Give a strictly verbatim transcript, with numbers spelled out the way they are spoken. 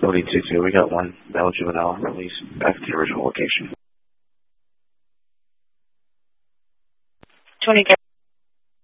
Cody two two, we got one male juvenile release back to the original location. twenty-three